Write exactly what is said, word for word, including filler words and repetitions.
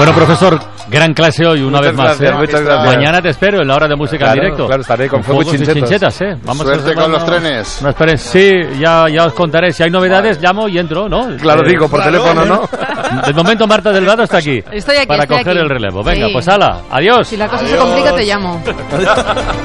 Bueno, profesor, gran clase hoy, una muchas vez más. Gracias, ¿eh? Muchas gracias. Mañana te espero en la hora de música claro, en directo. Claro, estaré con, con fuegos y chinchetas, ¿eh? Vamos Suerte a con los una, trenes. Una esperen, sí, ya, ya os contaré. Si hay novedades, vale. llamo y entro, ¿no? Claro, eh, digo, por claro, teléfono, ¿no? De momento, Marta Delgado está aquí. Estoy aquí, para estoy coger aquí. el relevo. Venga, sí. pues hala, adiós. Si la cosa adiós. se complica, te llamo.